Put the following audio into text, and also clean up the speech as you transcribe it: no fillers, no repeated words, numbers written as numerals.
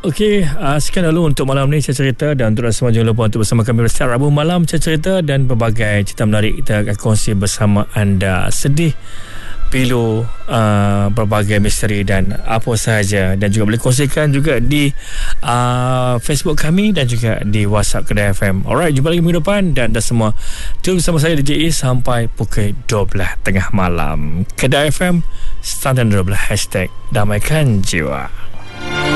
Okey, sekian dulu untuk malam ni cerita dan untuk semua jangan lupa untuk bersama kami setiap Rabu malam cerita dan berbagai cerita menarik kita akan kongsi bersama anda. Sedih, pilu, berbagai misteri dan apa sahaja, dan juga boleh kongsikan juga di Facebook kami dan juga di WhatsApp Kedah FM. Alright, jumpa lagi minggu depan dan semua terus bersama saya DJ sampai pukul 12 tengah malam. Kedah FM Standard 12 #Damaikan Jiwa.